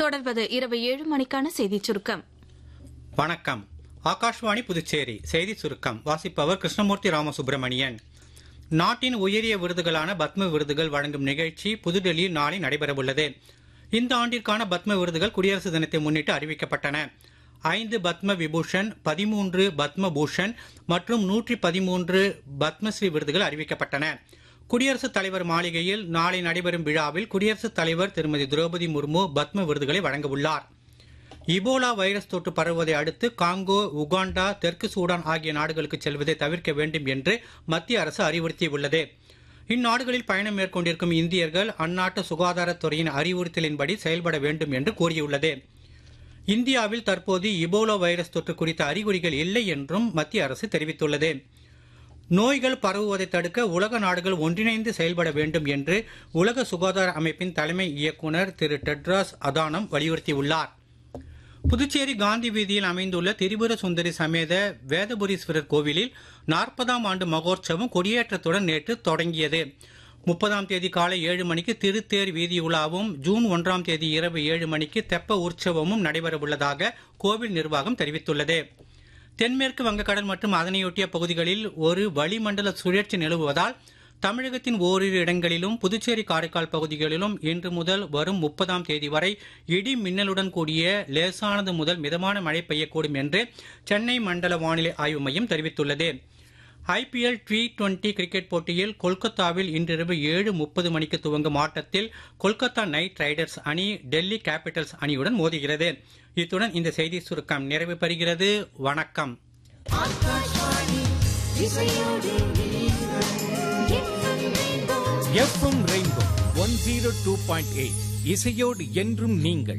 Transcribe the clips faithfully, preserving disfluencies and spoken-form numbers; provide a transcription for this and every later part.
தொடர்வது இரவு ஏழு மணிக்கான செய்திச் சுருக்கம். வணக்கம். ஆகாஷ்வாணி புதுச்சேரி செய்தி சுருக்கம் வாசிப்பவர் கிருஷ்ணமூர்த்தி ராமசுப்ரமணியன். நாட்டின் உயரிய விருதுகளான பத்ம விருதுகள் வழங்கும் நிகழ்ச்சி புதுடெல்லியில் நாளை நடைபெறவுள்ளது. இந்த ஆண்டிற்கான பத்ம விருதுகள் குடியரசு தினத்தை முன்னிட்டு அறிவிக்கப்பட்டன. ஐந்து பத்ம விபூஷன், பதிமூன்று பத்ம பூஷன் மற்றும் நூற்றி பதிமூன்று பத்மஸ்ரீ விருதுகள் அறிவிக்கப்பட்டன. குடியரசுத் தலைவர் மாளிகையில் நாளை நடைபெறும் விழாவில் குடியரசுத் தலைவர் திருமதி திரௌபதி முர்மு பத்ம விருதுகளை வழங்கவுள்ளார். இபோலா வைரஸ் தொற்று பரவுவதை அடுத்து காங்கோ, உகாண்டா, தெற்கு சூடான் ஆகிய நாடுகளுக்கு செல்வதை தவிர்க்க வேண்டும் என்று மத்திய அரசு அறிவுறுத்தியுள்ளது. இந்நாடுகளில் பயணம் மேற்கொண்டிருக்கும் இந்தியர்கள் அந்நாட்டு சுகாதாரத்துறையின் அறிவுறுத்தலின்படி செயல்பட வேண்டும் என்று கூறியுள்ளது. இந்தியாவில் தற்போது இபோலா வைரஸ் தொற்று குறித்த அறிகுறிகள் இல்லை என்றும் மத்திய அரசு தெரிவித்துள்ளது. நோய்கள் பரவுவதை தடுக்க உலக நாடுகள் ஒன்றிணைந்து செயல்பட வேண்டும் என்று உலக சுகாதார அமைப்பின் தலைமை இயக்குநர் திரு டெட்ராஸ் அதானம் வலியுறுத்தியுள்ளார். புதுச்சேரி காந்தி வீதியில் அமைந்துள்ள திரிபுர சுந்தரி சமேத வேதபுரீஸ்வரர் கோவிலில் நாற்பதாம் ஆண்டு மகோற்சவம் கொடியேற்றத்துடன் நேற்று தொடங்கியது. முப்பதாம் தேதி காலை ஏழு மணிக்கு திருத்தேர் வீதியுலாவும் ஜூன் ஒன்றாம் தேதி இரவு ஏழு மணிக்கு தெப்ப உற்சவமும் நடைபெறவுள்ளதாக கோவில் நிர்வாகம் தெரிவித்துள்ளது. தென்மேற்கு வங்கக்கடல் மற்றும் அதனையொட்டிய பகுதிகளில் ஒரு வளிமண்டல சுழற்சி நிலவுவதால் தமிழகத்தின் ஓரிரு இடங்களிலும் புதுச்சேரி காரைக்கால் பகுதிகளிலும் இன்று முதல் வரும் முப்பதாம் தேதி வரை இடி மின்னலுடன் கூடிய லேசானது முதல் மிதமான மழை பெய்யக்கூடும் என்று சென்னை மண்டல வானிலை ஆய்வு மையம் தெரிவித்துள்ளது. ஐபிஎல் டி டுவெண்டி கிரிக்கெட் போட்டியில் கொல்கத்தாவில் இன்றிரவு ஏழு முப்பது மணிக்கு துவங்கும் ஆட்டத்தில் கொல்கத்தா நைட் ரைடர்ஸ் அணி டெல்லி கேபிட்டல்ஸ் அணியுடன் மோதுகிறது. இத்துடன் இந்த செய்தி சுருக்கம் நிறைவு பெறுகிறது. வணக்கம். FM rainbow one zero two point eight இசையோடு என்றும் நீங்கள்.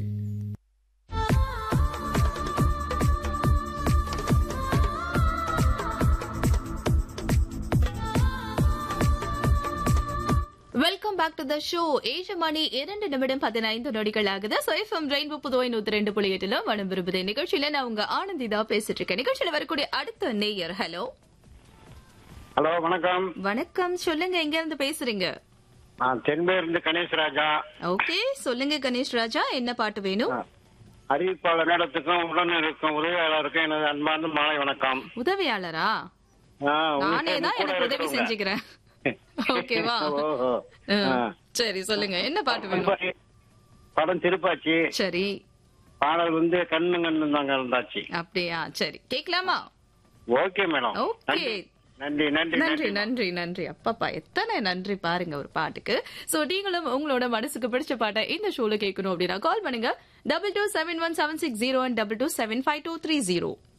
Welcome back to the show. ஏழு மணி இரண்டு நிமிடம் பதினைந்து நொடிகள் ஆகுது. எஃப்எம் ரெயின்போ புதுவை நூத்தி ரெண்டு புள்ளி எட்டுல மனம் விரும்புது நிகழ்ச்சியில நான் உங்க ஆனந்தி தான் பேசிட்டு இருக்கேன். நிகழ்ச்சியில வரக்கூடிய அடுத்த நேயர். ஹலோ ஹலோ, வணக்கம். வணக்கம், சொல்லுங்க, எங்க இருந்து பேசுறீங்க? நான் தென்பேருந்து கணேஷ் ராஜா. ஓகே, சொல்லுங்க கணேஷ் ராஜா, என்ன பாட்டு வேணும்? அறிவிப்பாளர் மேடத்துக்கும் உடன் இருக்கும் உதவியாளருக்கும் எனது அன்பார்ந்த மாலை வணக்கம். உதவியாளரா? நானே தான் எனக்கு உதவி செஞ்சுக்கிறேன். ஓகேவா? சரி, சொல்லுங்க, என்ன பாட்டு வேணும்? படம் திருப்பாச்சி. சரி, பாடல் வந்து கண்ணு கண்ணு தாங்க இருந்தாச்சு. அப்படியா? சரி, கேட்கலாமா? Okay madam. ஓகே, நன்றி நன்றி நன்றி நன்றி நன்றி. அப்பப்பா எத்தனை நன்றி பாருங்க ஒரு பாட்டுக்கு. சோ நீங்களும் உங்களோட மனசுக்கு பிடிச்ச பாட்டை இந்த ஷோல கேட்கணும் அப்படின்னா கால் பண்ணுங்க double two seven one seven six zero one double two seven five two three zero.